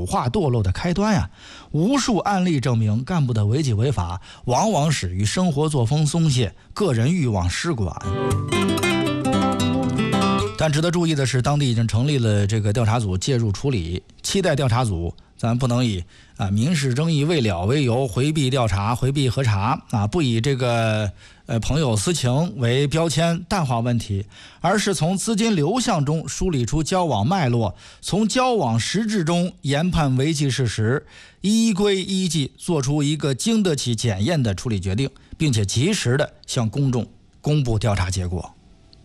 化堕落的开端呀。无数案例证明，干部的违纪违法往往始于生活作风松懈、个人欲望失管。但值得注意的是，当地已经成立了这个调查组介入处理，期待调查组咱不能以民事争议未了为由回避调查、回避核查不以这个朋友私情为标签淡化问题，而是从资金流向中梳理出交往脉络，从交往实质中研判违纪事实，依规依纪做出一个经得起检验的处理决定，并且及时的向公众公布调查结果。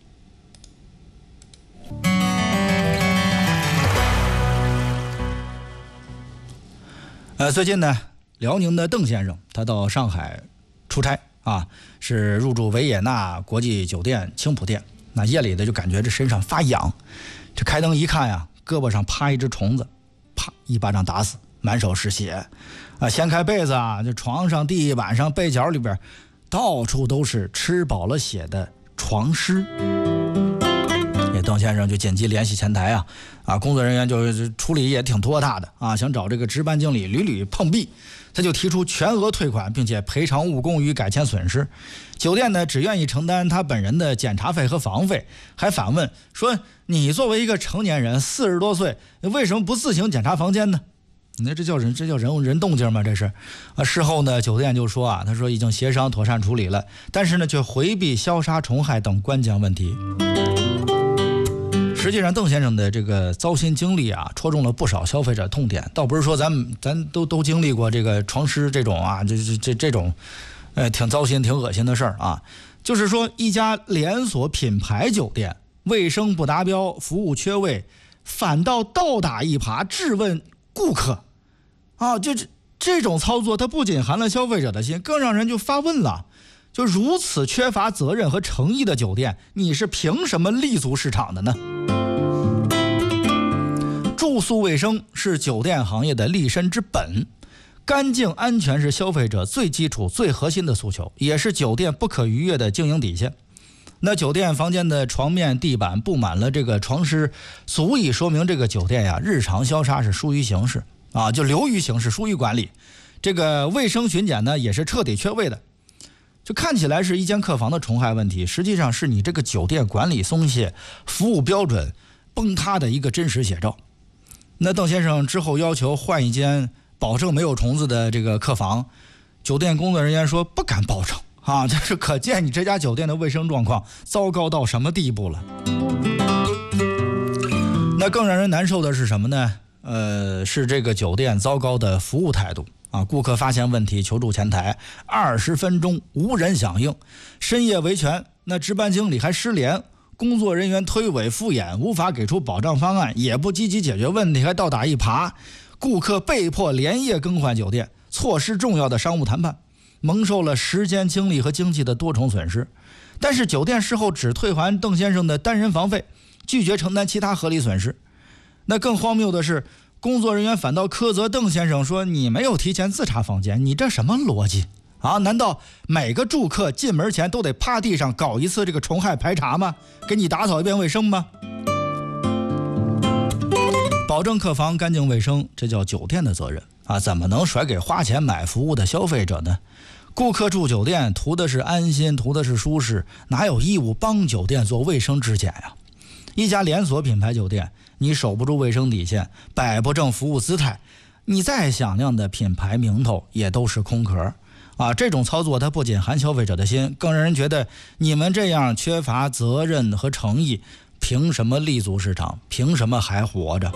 最近呢，辽宁的邓先生他到上海出差是入住维也纳国际酒店青浦店。那夜里的就感觉这身上发痒，这开灯一看呀，胳膊上趴一只虫子，啪一巴掌打死，满手是血掀开被子这床上、地板上、被角里边到处都是吃饱了血的床尸。邓先生就紧急联系前台工作人员就处理也挺拖沓的想找这个值班经理屡屡碰壁，他就提出全额退款，并且赔偿误工与改签损失。酒店呢只愿意承担他本人的检查费和房费，还反问说：“你作为一个成年人，40多岁，为什么不自行检查房间呢？”那这叫人动静吗？这是事后呢，酒店就说他说已经协商妥善处理了，但是呢却回避消杀虫害等关键问题。实际上，邓先生的这个糟心经历戳中了不少消费者痛点。倒不是说咱都经历过这个床尸这种这种挺糟心、挺恶心的事儿就是说，一家连锁品牌酒店卫生不达标、服务缺位，反倒倒打一耙质问顾客这种操作，它不仅寒了消费者的心，更让人就发问了。就如此缺乏责任和诚意的酒店，你是凭什么立足市场的呢？住宿卫生是酒店行业的立身之本，干净安全是消费者最基础、最核心的诉求，也是酒店不可逾越的经营底线。那酒店房间的床面、地板布满了这个床尸，足以说明这个酒店日常消杀是疏于形式就流于形式、疏于管理。这个卫生巡检呢，也是彻底缺位的。就看起来是一间客房的虫害问题，实际上是你这个酒店管理松懈、服务标准崩塌的一个真实写照。那邓先生之后要求换一间保证没有虫子的这个客房，酒店工作人员说不敢保证这是可见你这家酒店的卫生状况糟糕到什么地步了。那更让人难受的是什么呢？是这个酒店糟糕的服务态度顾客发现问题求助前台，20分钟无人响应，深夜维权，那值班经理还失联，工作人员推诿敷衍，无法给出保障方案，也不积极解决问题，还倒打一耙，顾客被迫连夜更换酒店，错失重要的商务谈判，蒙受了时间、精力和经济的多重损失。但是酒店事后只退还邓先生的单人房费，拒绝承担其他合理损失。那更荒谬的是，工作人员反倒苛责邓先生说：“你没有提前自查房间，你这什么逻辑难道每个住客进门前都得趴地上搞一次这个虫害排查吗？给你打扫一遍卫生吗？”保证客房干净卫生，这叫酒店的责任怎么能甩给花钱买服务的消费者呢？顾客住酒店图的是安心，图的是舒适，哪有义务帮酒店做卫生质检呀？一家连锁品牌酒店，你守不住卫生底线，摆不正服务姿态，你再响亮的品牌名头也都是空壳这种操作它不仅寒消费者的心，更让人觉得你们这样缺乏责任和诚意，凭什么立足市场？凭什么还活着？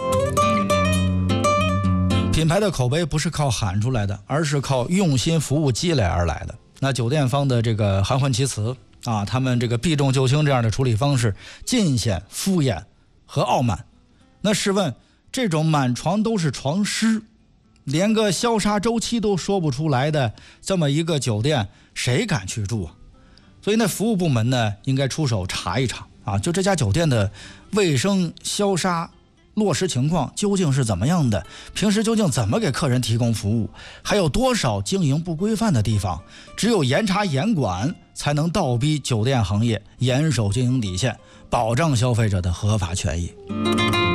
品牌的口碑不是靠喊出来的，而是靠用心服务积累而来的。那酒店方的这个含混其辞他们这个避重就轻这样的处理方式，尽显敷衍和傲慢。那试问，这种满床都是床尸，连个消杀周期都说不出来的这么一个酒店，谁敢去住所以那服务部门呢，应该出手查一查就这家酒店的卫生消杀落实情况究竟是怎么样的，平时究竟怎么给客人提供服务，还有多少经营不规范的地方。只有严查严管，才能倒逼酒店行业严守经营底线，保障消费者的合法权益。